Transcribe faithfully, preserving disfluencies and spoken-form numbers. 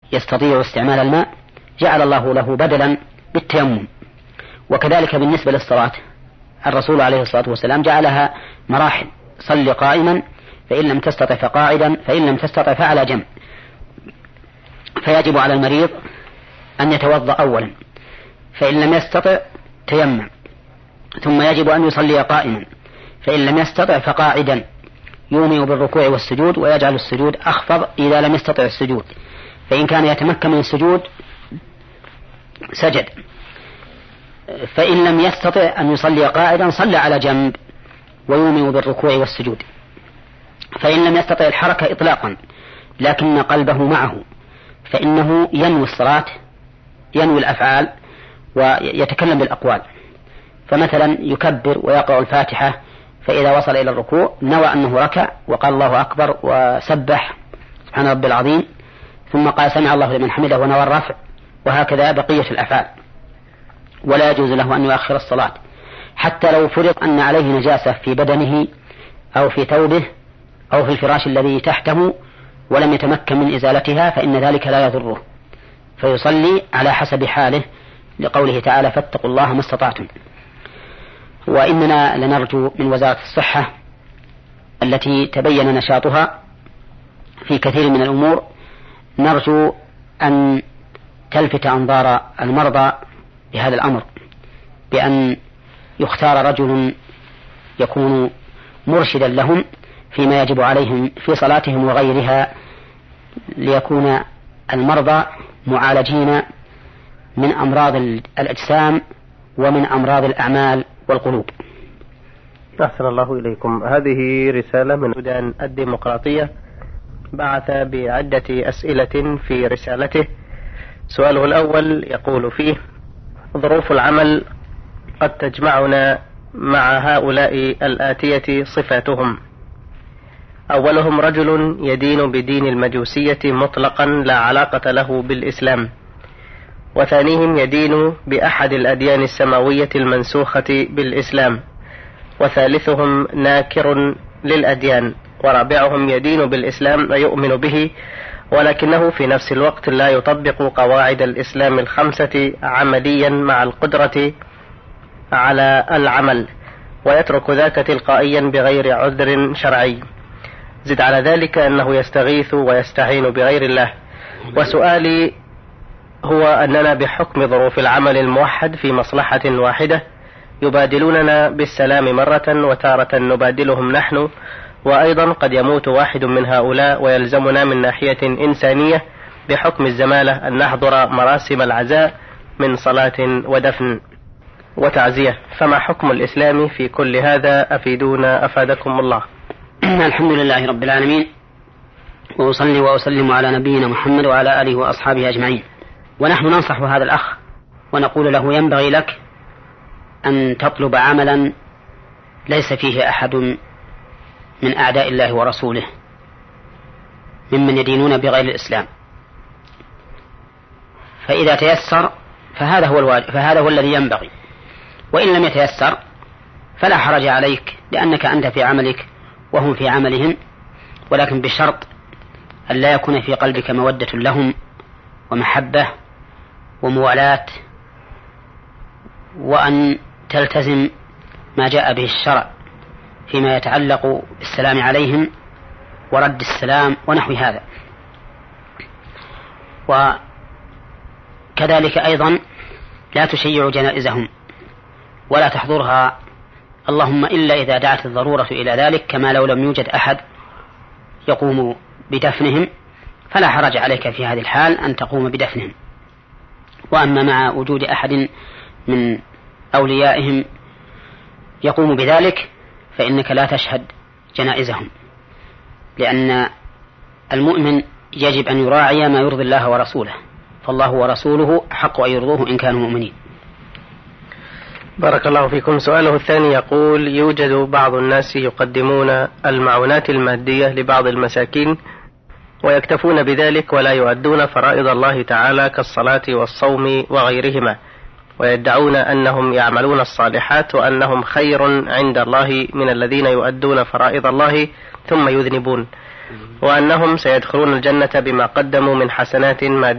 يستطيع استعمال الماء جعل الله له بدلا بالتيمم. وكذلك بالنسبة للصلاة الرسول عليه الصلاة والسلام جعلها مراحل: صل قائما، فإن لم تستطع فقاعدا، فإن لم تستطع فعلى جنب. فيجب على المريض أن يتوضأ أولا، فإن لم يستطع تيمم، ثم يجب أن يصلي قائما، فإن لم يستطع فقاعدا، يومئ بالركوع والسجود ويجعل السجود أخفض إذا لم يستطع السجود، فإن كان يتمكن من السجود سجد، فإن لم يستطع أن يصلي قاعدا صلى على جنب ويومئ بالركوع والسجود. فإن لم يستطع الحركة إطلاقا لكن قلبه معه فإنه ينوي الصلاة، ينوي الأفعال ويتكلم بالأقوال، فمثلا يكبر ويقرأ الفاتحة، فإذا وصل إلى الركوع نوى أنه ركع وقال الله أكبر وسبح سبحان ربي العظيم، ثم قال سمع الله لمن حمده ونوى الرفع، وهكذا بقية الأفعال. ولا يجوز له أن يؤخر الصلاة حتى لو فرض أن عليه نجاسة في بدنه أو في ثوبه أو في الفراش الذي تحته ولم يتمكن من إزالتها، فإن ذلك لا يضره، فيصلي على حسب حاله، لقوله تعالى: فاتقوا الله ما استطعتم. وإننا لنرجو من وزارة الصحة التي تبين نشاطها في كثير من الأمور، نرجو أن تلفت أنظار المرضى بهذا الأمر، بأن يختار رجل يكون مرشدا لهم فيما يجب عليهم في صلاتهم وغيرها، ليكون المرضى معالجين من أمراض الأجسام ومن أمراض الأعمال والقلوب. أحسن الله إليكم. هذه رسالة من سودان الديمقراطية، بعث بعدة أسئلة في رسالته. سؤاله الأول يقول فيه: ظروف العمل قد تجمعنا مع هؤلاء الآتية صفاتهم: أولهم رجل يدين بدين المجوسية مطلقا لا علاقة له بالإسلام، وثانيهم يدين بأحد الأديان السماوية المنسوخة بالإسلام، وثالثهم ناكر للأديان، ورابعهم يدين بالإسلام ويؤمن به ولكنه في نفس الوقت لا يطبق قواعد الإسلام الخمسة عمليا مع القدرة على العمل، ويترك ذاك تلقائيا بغير عذر شرعي. زد على ذلك أنه يستغيث ويستعين بغير الله. وسؤالي هو أننا بحكم ظروف العمل الموحد في مصلحة واحدة يبادلوننا بالسلام مرة، وتارة نبادلهم نحن، وأيضا قد يموت واحد من هؤلاء ويلزمنا من ناحية إنسانية بحكم الزمالة أن نحضر مراسم العزاء من صلاة ودفن وتعزية، فما حكم الإسلام في كل هذا؟ أفيدونا أفادكم الله. الحمد لله رب العالمين، وأصلي وأسلم على نبينا محمد وعلى آله وأصحابه أجمعين. ونحن ننصح هذا الأخ ونقول له: ينبغي لك أن تطلب عملا ليس فيه أحد من أعداء الله ورسوله ممن يدينون بغير الإسلام، فإذا تيسر فهذا هو الواجب، فهذا هو الذي ينبغي، وإن لم يتيسر فلا حرج عليك، لأنك أنت في عملك وهم في عملهم، ولكن بشرط أن لا يكون في قلبك مودة لهم ومحبة وموالاة، وأن تلتزم ما جاء به الشرع فيما يتعلق بالسلام عليهم ورد السلام ونحو هذا. وكذلك أيضا لا تشيع جنائزهم ولا تحضرها، اللهم إلا إذا دعت الضرورة إلى ذلك، كما لو لم يوجد أحد يقوم بدفنهم فلا حرج عليك في هذه الحال أن تقوم بدفنهم. وأما مع وجود أحد من أوليائهم يقوم بذلك فإنك لا تشهد جنائزهم، لأن المؤمن يجب أن يراعي ما يرضي الله ورسوله، فالله ورسوله حق أن يرضوه إن كانوا مؤمنين. بارك الله فيكم. سؤاله الثاني يقول: يوجد بعض الناس يقدمون المعونات المادية لبعض المساكين ويكتفون بذلك ولا يؤدون فرائض الله تعالى كالصلاة والصوم وغيرهما، ويدعون أنهم يعملون الصالحات وأنهم خير عند الله من الذين يؤدون فرائض الله ثم يذنبون، وأنهم سيدخلون الجنة بما قدموا من حسنات مادية